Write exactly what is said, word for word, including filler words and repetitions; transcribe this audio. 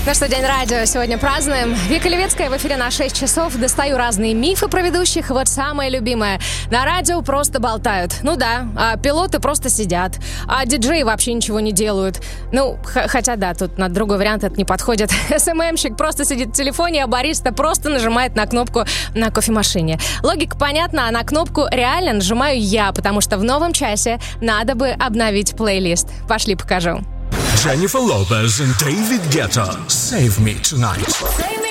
Ну что, День радио сегодня празднуем. Вика Левецкая в эфире на шесть часов. Достаю разные мифы про ведущих. Вот самое любимое. На радио просто болтают. Ну да, а пилоты просто сидят. А диджеи вообще ничего не делают. Ну, х- хотя да, тут на другой вариант это не подходит. эс эм эм-щик просто сидит в телефоне, а бариста просто нажимает на кнопку на кофемашине. Логика понятна, а на кнопку реально нажимаю я, потому что в новом часе надо бы обновить плейлист. Пошли покажу. Jennifer Lopez and David Guetta, Save Me Tonight. Save me